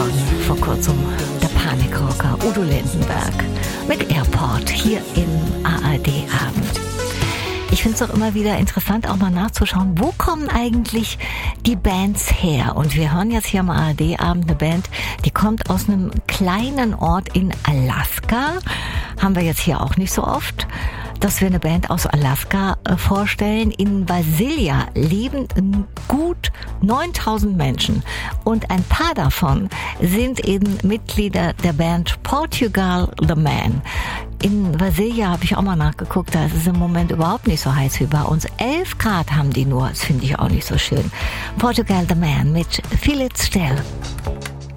vor kurzem der Panikrocker Udo Lindenberg mit Airport hier im ARD-Abend. Ich finde es auch immer wieder interessant, auch mal nachzuschauen, wo kommen eigentlich die Bands her? Und wir hören jetzt hier am ARD-Abend eine Band, die kommt aus einem kleinen Ort in Alaska. Haben wir jetzt hier auch nicht so oft, dass wir eine Band aus Alaska vorstellen. In Visalia leben gut 9000 Menschen und ein paar davon sind eben Mitglieder der Band Portugal the Man. In Visalia habe ich auch mal nachgeguckt, da ist es im Moment überhaupt nicht so heiß wie bei uns. 11 Grad haben die nur, das finde ich auch nicht so schön. Portugal the Man mit Feel It Still.